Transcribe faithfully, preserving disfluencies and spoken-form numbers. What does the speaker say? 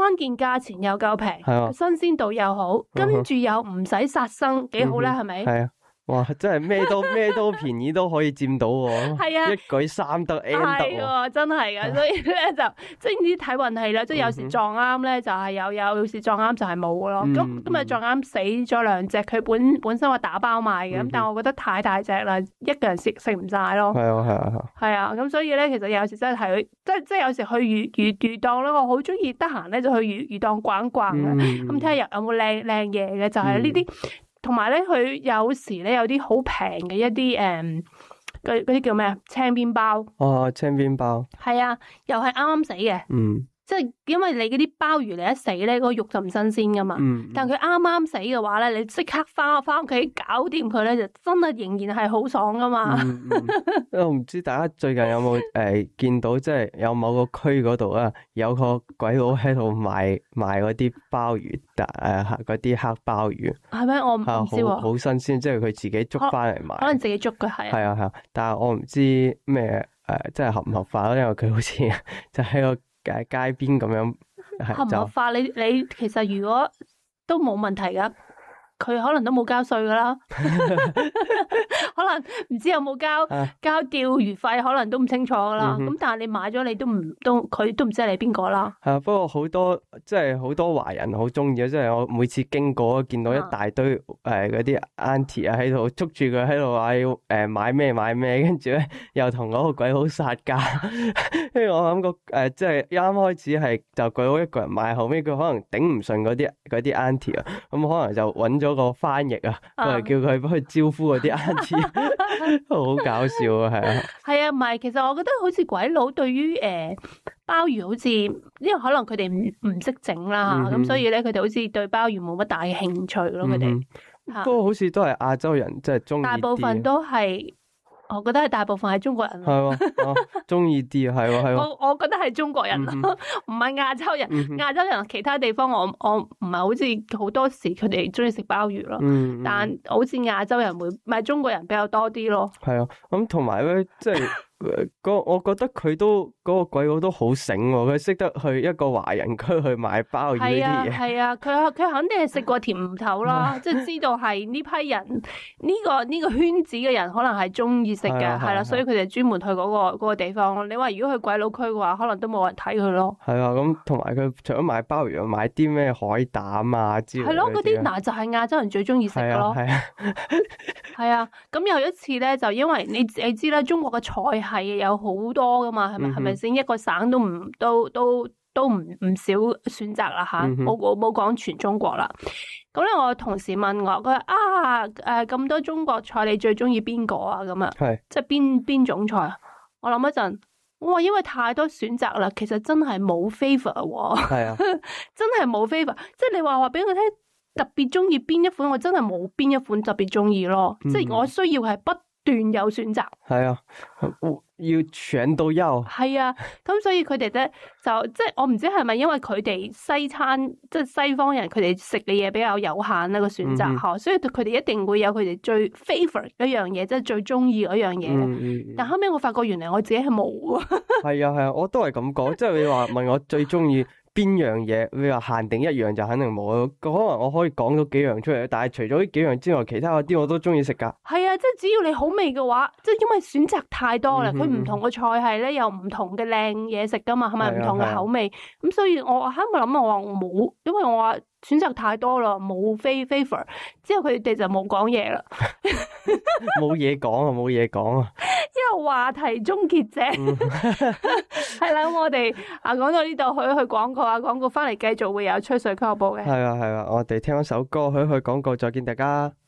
關鍵價錢又夠平， 係啊， 新鮮度又好，跟住又唔使殺生，幾好咧，係咪？ 係啊。哇！真係咩都咩都便宜都可以佔到喎， 係啊， 一舉三得 N 得喎， 真係噶，所以咧就即係呢啲睇運氣啦，即係有時撞啱咧就係有，有有時撞啱就係冇咯。咁今日撞啱死咗兩隻，佢本本身話打包賣嘅，咁但係我覺得太大隻啦，一個人食食唔晒咯。 係啊係啊係啊，咁所以咧其實有時真係去，即係即係有時去魚魚魚檔咧，我好中意得閒咧就去魚魚檔逛一逛嘅，咁睇下有有冇靚靚嘢嘅，就係呢啲。同埋咧，佢有時咧有啲好平嘅一啲誒，嗰嗰啲叫咩啊？青邊包。 哦，青邊包。 係啊，又係啱啱死嘅。 嗯。 即係因為你嗰啲鮑魚你一死咧，個肉就唔新鮮噶嘛。 嗯。 但佢啱啱死嘅話咧，你即刻翻翻屋企搞掂佢咧，就真係仍然係好爽噶嘛。 嗯嗯、我唔知大家最近有冇誒、呃、見到，即係有某個區嗰度啊，有個鬼佬喺度賣賣嗰啲鮑魚，誒嗰啲黑鮑魚。係咩？我唔知喎。 好新鮮，即係佢自己捉翻嚟賣。可能自己捉嘅係。 係啊係啊，但係我唔知咩誒，即係合唔合法咯？因為佢好似就喺個街街邊咁樣。 合唔合法？你你其實如果都冇問題噶，佢可能都冇交稅噶啦，可能唔知有冇交交釣魚費，可能都唔清楚噶啦。咁、嗯、但係你買咗，你都唔都佢都唔知你邊個啦。係啊， 不過好多即係好多華人好中意啊！即係我每次經過見到一大堆誒嗰啲 auntie 啊喺度捉住佢喺度話要誒買咩買咩，跟住咧又同嗰個鬼佬殺價。跟住我諗個誒即係一啱開始係就鬼佬一個人買，後尾佢可能頂唔順嗰啲嗰啲 auntie 啊，咁可能就揾咗個翻譯啊，過嚟叫佢幫佢招呼嗰啲 auntie，好搞笑啊，係啊， 係啊，唔係，其實我覺得好似鬼佬對於誒鮑魚好似，因為可能佢哋唔唔識整啦吓，咁所以咧佢哋好似對�魚魚冇乜大嘅興趣咯，佢哋。 不過好似都係亞洲人即係中意啲， 大部分都係。我覺得係大部分係中國人， 係喎，中意啲係喎，係喎。 我我覺得係中國人咯，唔係亞洲人。亞洲人其他地方我我唔係好似好多時佢哋中意食鮑魚咯，嗯嗯、但好似亞洲人會，唔係中國人比較多啲咯。 係啊，咁同埋咧，即係。個我覺得佢都嗰、嗰個鬼佬都好醒喎，佢識得去一個華人區去買鮑魚呢啲嘢。 係啊，佢佢肯定係食過甜唔頭啦，即係知道係呢批人呢、呢個呢、呢個圈子嘅人可能係中意食嘅，係啦、啊，所以佢哋專門去嗰、嗰個嗰、嗰個地方。你話如果去鬼佬區嘅話，可能都冇人睇佢咯。係啊，咁同埋佢除咗買鮑魚，買啲咩海膽啊之類。係咯， 嗰啲嗱就係亞洲人最中意食嘅咯。係啊，係啊，咁、啊、有一次咧，就因為你你知啦，中國嘅菜。係有好多噶嘛，係咪係咪先？一個省都唔都都都唔唔少選擇啦吓，冇冇講全中國啦。咁咧，我同事問我，佢話啊誒咁多中國菜，你最中意邊個啊？咁啊，係即係邊邊種菜？我諗一陣，我話因為太多選擇啦，其實真係冇 favor 喎。係啊，真係冇 favor。即係你話話俾我聽，特別中意邊一款，我真係冇邊一款特別中意咯。嗯、即係我需要係不斷有選擇。係啊。 要全都有， 係啊，咁所以佢哋咧就即係我唔知係咪因為佢哋西餐即係西方人佢哋食嘅嘢比較有限啦個選擇嗬，嗯、所以佢哋一定會有佢哋最 favorite 一樣嘢，即係最中意嗰樣嘢。嗯嗯、但後尾我發覺原來我自己係冇啊。係啊係啊，我都係咁講，即係你話問我最中意邊樣嘢，你話限定一樣就肯定冇，可能我可以講到幾樣出嚟，但係除咗呢幾樣之外，其他嗰啲我都中意食噶。 係啊，即係只要你好味嘅話，即係因為選擇太多啦，佢唔、嗯、同嘅菜系咧有唔同嘅靚嘢食噶嘛，係咪唔同嘅口味？咁、啊、所以我喺度諗，我話我冇，因為我話選擇太多啦，冇 favor。之後佢哋就冇講嘢啦， 冇嘢講啊，冇嘢講啊。 因為話題終結者係啦，我哋啊講到呢度去去廣告啊，廣告翻嚟繼續會有吹水俱樂部嘅。 係啊係啊，我哋聽一首歌去去廣告，再見大家。